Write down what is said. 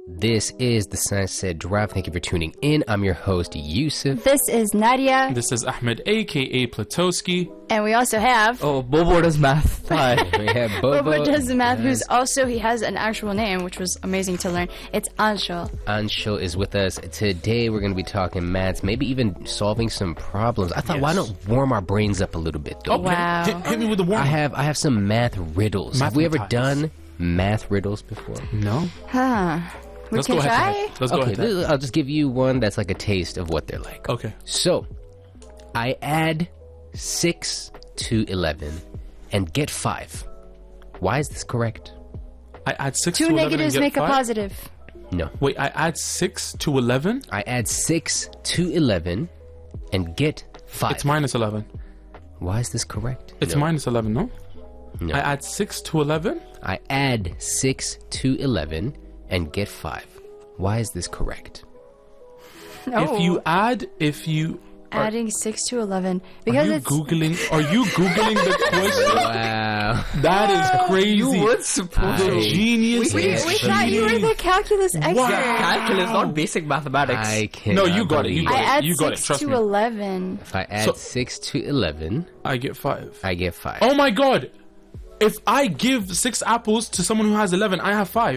This is the Sunset Drive. Thank you for tuning in. I'm your host, Yusuf. This is Nadia. This is Ahmed, aka Platowski. And we also have... Oh, Bobo does math. Hi. We have Bobo. Bobo does the math, who's also... He has an actual name, which was amazing to learn. It's Anshul. Anshul is with us. Today we're going to be talking maths, maybe even solving some problems. I thought, why not warm our brains up a little bit, though? Oh, wow. Hit me with the warm. I have some math riddles. Have we ever done math riddles before? No. Huh. Let's can go try? ahead. Let's go ahead. I'll just give you one that's like a taste of what they're like. Okay. So, I add 6 to 11 and get 5. Why is this correct? I add 6 Two to 11 negatives and get make a 5? positive. No. Wait, I add 6 to 11? I add 6 to 11 and get 5. It's minus 11. Why is this correct? It's No. minus 11, no? No. I add 6 to 11? I add 6 to 11 and get 5. Why is this correct? No. If you Adding 6 to 11. Because it's... Are you Googling the question? Wow. That is crazy. You were supposed The to. genius We is thought you were cheating. the calculus expert. Calculus, not basic mathematics. I can't. No, you got it, you got I it. add You got it, 6 trust to me. 11. If I add So- 6 to 11, I get 5. I get 5. Oh my god! If I give 6 apples to someone who has 11, I have 5.